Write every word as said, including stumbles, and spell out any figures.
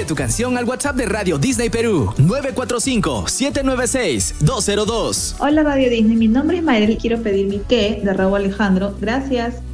Pide tu canción al WhatsApp de Radio Disney Perú, nueve cuatro cinco, siete nueve seis, dos cero dos. Hola Radio Disney, mi nombre es Mayra y quiero pedir mi qué de Raúl Alejandro. Gracias.